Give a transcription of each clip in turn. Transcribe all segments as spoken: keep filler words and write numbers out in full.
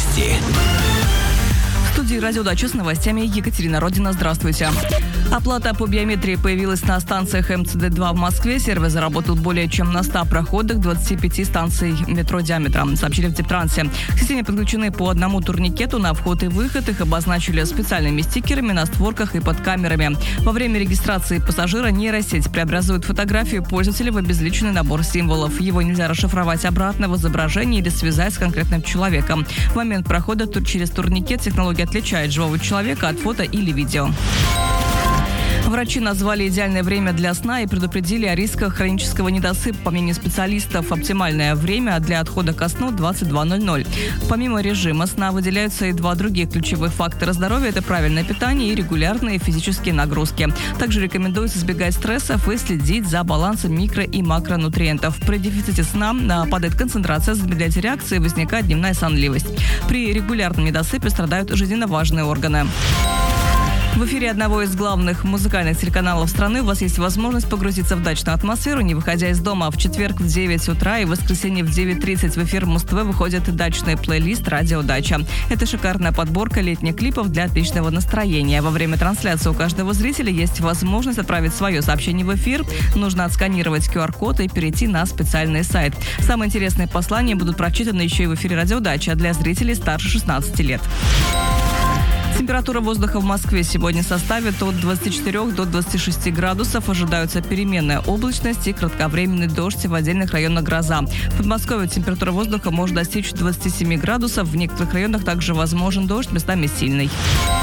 Новости. В студии «Радиодача» с новостями Екатерина Родина. Здравствуйте. Оплата по биометрии появилась на станциях эм цэ дэ два в Москве. Сервис заработал более чем на ста проходах двадцати пяти станций метро диаметром, сообщили в Дептрансе. К системе подключены по одному турникету на вход и выход. Их обозначили специальными стикерами на створках и под камерами. Во время регистрации пассажира нейросеть преобразует фотографию пользователя в обезличенный набор символов. Его нельзя расшифровать обратно в изображении или связать с конкретным человеком. В момент прохода через турникет технология отличает живого человека от фото или видео. Врачи назвали идеальное время для сна и предупредили о рисках хронического недосыпа. По мнению специалистов, оптимальное время для отхода ко сну – двадцать два ноль ноль. Помимо режима сна выделяются и два других ключевых фактора здоровья – это правильное питание и регулярные физические нагрузки. Также рекомендуется избегать стрессов и следить за балансом микро- и макронутриентов. При дефиците сна падает концентрация, замедляется реакция и возникает дневная сонливость. При регулярном недосыпе страдают жизненно важные органы. В эфире одного из главных музыкальных телеканалов страны у вас есть возможность погрузиться в дачную атмосферу, не выходя из дома. В четверг в девять утра и в воскресенье в девять тридцать в эфир Муз-ТВ выходит дачный плейлист «Радио Дача». Это шикарная подборка летних клипов для отличного настроения. Во время трансляции у каждого зрителя есть возможность отправить свое сообщение в эфир. Нужно отсканировать ку ар код и перейти на специальный сайт. Самые интересные послания будут прочитаны еще и в эфире «Радио Дача» для зрителей старше шестнадцати лет. Температура воздуха в Москве сегодня составит от двадцати четырёх до двадцати шести градусов. Ожидаются переменная облачность и кратковременный дождь, в отдельных районах гроза. В Подмосковье температура воздуха может достичь двадцати семи градусов. В некоторых районах также возможен дождь, местами сильный.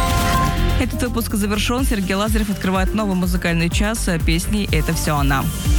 Этот выпуск завершен. Сергей Лазарев открывает новый музыкальный час песни «Это все она».